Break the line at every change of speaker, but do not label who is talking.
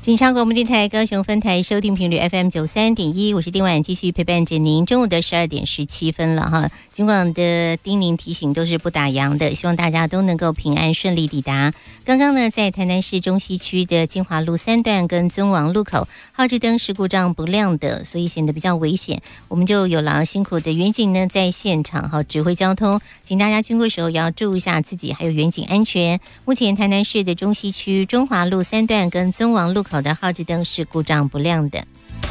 经常广播电台高雄分台收听频率 FM93.1，我是丁婉，继续陪伴着您。中午的12:17了哈，尽管的叮咛提醒都是不打烊的，希望大家都能够平安顺利抵达。刚刚呢，在台南市中西区的金华路3段跟尊王路口，号志灯是故障不亮的，所以显得比较危险。我们就有劳辛苦的员警呢在现场哈指挥交通，请大家经过的时候也要注意一下自己还有员警安全。目前台南市的中西区中华路3段跟尊王路口的号志灯是故障不亮的。